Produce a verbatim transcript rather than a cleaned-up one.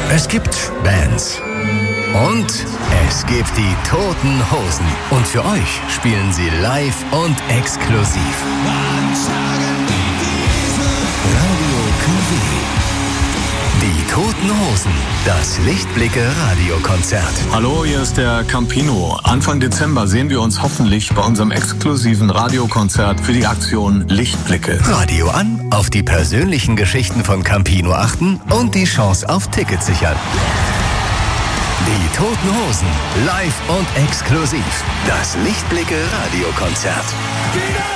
Es gibt Bands. Und es gibt die Toten Hosen. Und für euch spielen sie live und exklusiv. Radio Q W. Die Toten Hosen. Das Lichtblicke-Radiokonzert. Hallo, hier ist der Campino. Anfang Dezember sehen wir uns hoffentlich bei unserem exklusiven Radiokonzert für die Aktion Lichtblicke. Radio an, auf die persönlichen Geschichten von Campino achten und die Chance auf Tickets sichern. Die Toten Hosen, live und exklusiv. Das Lichtblicke-Radiokonzert.